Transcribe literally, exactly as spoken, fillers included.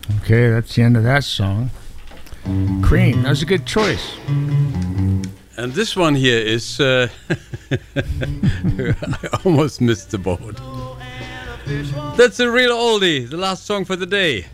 Okay, that's the end of that song. Cream, that was a good choice. And this one here is... Uh, I almost missed the boat. That's a real oldie, the last song for the day.